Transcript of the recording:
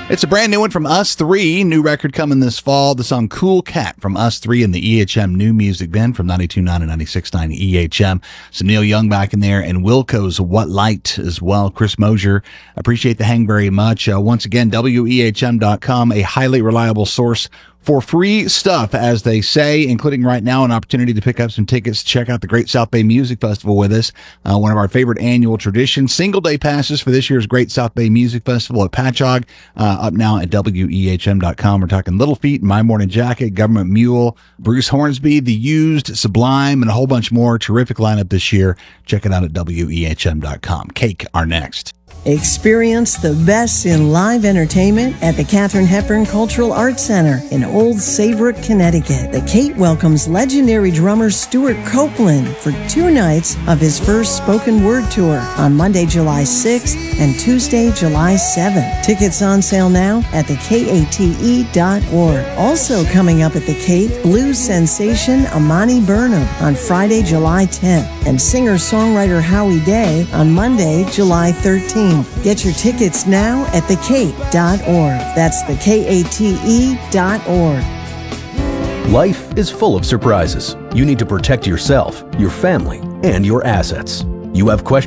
It's a brand new one from Us 3. New record coming this fall. The song Cool Cat from Us 3 and the EHM New Music Bin from 92.9 and 96.9 EHM. Some Neil Young back in there and Wilco's What Light as well. Chris Mosier, appreciate the hang very much. Once again, WEHM.com, a highly reliable source for free stuff, as they say, including right now an opportunity to pick up some tickets to check out the Great South Bay Music Festival with us. One of our favorite annual traditions. Single day passes for this year's Great South Bay Music Festival at Patchogue. Up now at WEHM.com. We're talking Little Feat, My Morning Jacket, Government Mule, Bruce Hornsby, The Used, Sublime, and a whole bunch more. Terrific lineup this year. Check it out at WEHM.com. Cake are next. Experience the best in live entertainment at the Katharine Hepburn Cultural Arts Center in Old Saybrook, Connecticut. The Kate welcomes legendary drummer Stuart Copeland for 2 nights of his first spoken word tour on Monday, July 6th and Tuesday, July 7th. Tickets on sale now at thekate.org. Also coming up at the Kate, blues sensation Amani Burnham on Friday, July 10th, and singer-songwriter Howie Day on Monday, July 13th. Get your tickets now at thekate.org. That's thekate.org. Life is full of surprises. You need to protect yourself, your family, and your assets. You have questions